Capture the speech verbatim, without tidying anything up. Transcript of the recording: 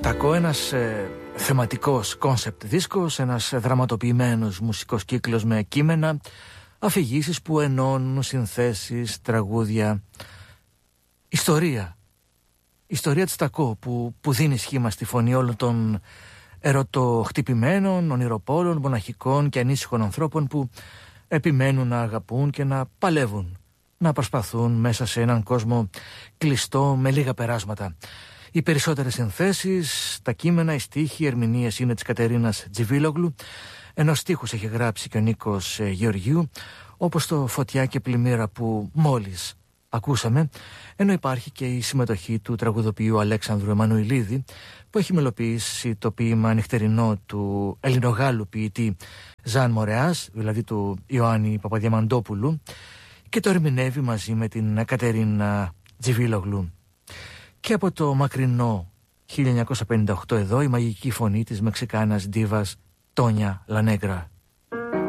Τακό, ένας ε, θεματικός κόνσεπτ δίσκος, ένας δραματοποιημένος μουσικός κύκλος με κείμενα, αφηγήσεις που ενώνουν, συνθέσεις, τραγούδια, ιστορία. Ιστορία της Τακό που, που δίνει σχήμα στη φωνή όλων των ερωτοχτυπημένων, ονειροπόλων, μοναχικών και ανήσυχων ανθρώπων που επιμένουν να αγαπούν και να παλεύουν, να προσπαθούν μέσα σε έναν κόσμο κλειστό με λίγα περάσματα. Οι περισσότερες συνθέσεις, τα κείμενα, οι στίχοι, οι ερμηνείες είναι της Κατερίνας Τζιβίλογλου, ενώ στίχους έχει γράψει και ο Νίκος Γεωργίου, όπως το «Φωτιά και πλημμύρα» που μόλις ακούσαμε, ενώ υπάρχει και η συμμετοχή του τραγουδοποιού Αλέξανδρου Εμμανουηλίδη, που έχει μελοποιήσει το ποίημα νυχτερινό του Ελληνογάλλου ποιητή Ζαν Μορεάς, δηλαδή του Ιωάννη Παπαδιαμαντόπουλου, και το ερμηνεύει μαζί με την Κατερίνα Τζιβίλογλου. Και από το μακρινό χίλια εννιακόσια πενήντα οκτώ εδώ η μαγική φωνή της Μεξικάνας ντίβας Τόνια Λανέγκρα.